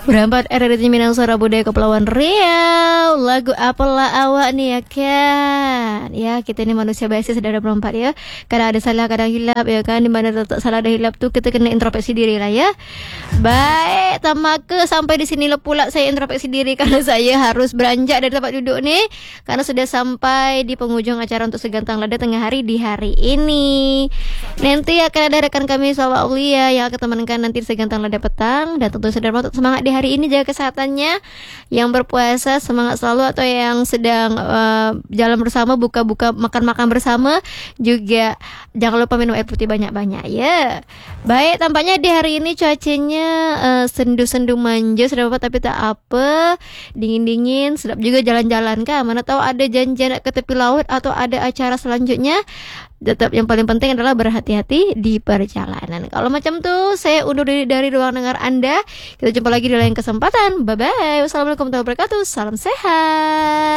Berempat RRT Minang Suara Budaya Kepulauan Riau. Lagu apalah awak nih ya kan? Ya kita ini manusia biasa sudah ada berempat ya. Kadang ada salah kadang hilap ya kan. Dimana tak salah ada hilap tuh kita kena introspeksi diri lah ya. Baik, tamaka sampai di sini pula saya introspeksi diri karena saya harus beranjak dari tempat duduk nih. Karena sudah sampai di penghujung acara untuk Segantang Lada Tengah Hari di hari ini. Nanti akan ada rekan kami Salwa Aulia yang akan temankan nanti Segantang Lada Petang. Dan tentu saudara untuk semangat di hari ini, jaga kesehatannya. Yang berpuasa semangat selalu, atau yang sedang jalan bersama, buka-buka makan-makan bersama juga jangan lupa minum air putih banyak-banyak ya. Baik, tampaknya di hari ini cuacanya sendu-sendu manja sudah Bapak, tapi tak apa, dingin-dingin, sedap juga jalan-jalan kan. Mana tahu ada janjian ke tepi laut atau ada acara selanjutnya. Tetap yang paling penting adalah berhati-hati di perjalanan. Kalau macam tuh saya undur diri dari ruang dengar Anda. Kita jumpa lagi di lain kesempatan. Bye bye. Wassalamualaikum warahmatullahi wabarakatuh. Salam sehat.